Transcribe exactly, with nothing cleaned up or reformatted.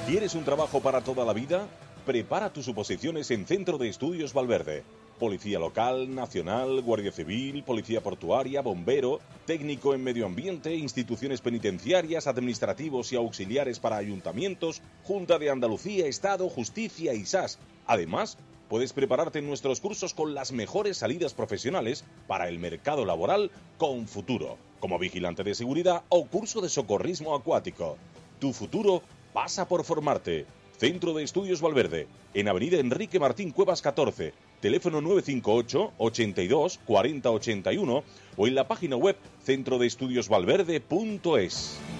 ¿Quieres un trabajo para toda la vida? Prepara tus oposiciones en Centro de Estudios Valverde. Policía local, nacional, Guardia Civil, Policía Portuaria, Bombero, técnico en medio ambiente, instituciones penitenciarias, administrativos y auxiliares para ayuntamientos, Junta de Andalucía, Estado, Justicia y S A S. Además, puedes prepararte en nuestros cursos con las mejores salidas profesionales para el mercado laboral con futuro, como vigilante de seguridad o curso de socorrismo acuático. Tu futuro pasa por formarte. Centro de Estudios Valverde, en Avenida Enrique Martín Cuevas catorce, teléfono nueve cinco ocho, ochenta y dos, cuarenta ochenta y uno o en la página web centro de estudios valverde punto es.